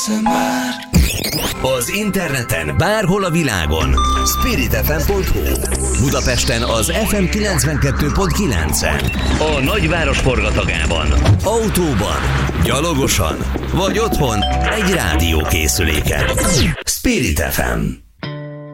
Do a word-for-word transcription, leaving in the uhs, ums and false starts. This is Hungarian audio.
Az interneten bárhol a világon spirit f m pont h u, Budapesten az ef em kilencvenkettő pont kilencen, a nagyváros forgatagában, autóban, gyalogosan vagy otthon egy rádiókészüléken. Spirit ef em.